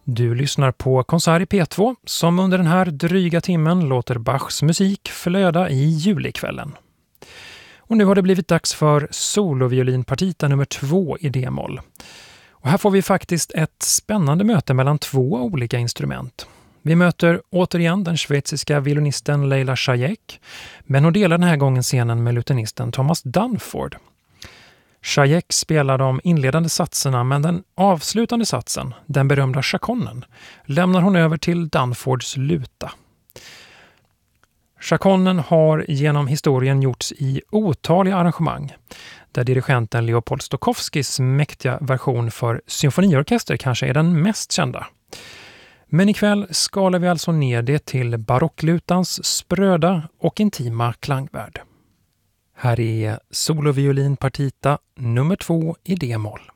Du lyssnar på Konsert i P2 som under den här dryga timmen låter Bachs musik flöda i julikvällen. Och nu har det blivit dags för soloviolinpartita nummer 2 i D-moll. Och här får vi faktiskt ett spännande möte mellan två olika instrument. Vi möter återigen den schweiziska violinisten Leila Chayek, men hon delar den här gången scenen med lutenisten Thomas Dunford. Chayek spelar de inledande satserna, men den avslutande satsen, den berömda chaconnen, lämnar hon över till Dunfords luta. Chaconnen har genom historien gjorts i otaliga arrangemang, där dirigenten Leopold Stokowskis mäktiga version för symfoniorkester kanske är den mest kända. Men ikväll skalar vi alltså ner det till barocklutans spröda och intima klangvärld. Här är soloviolinpartita nummer 2 i D-moll.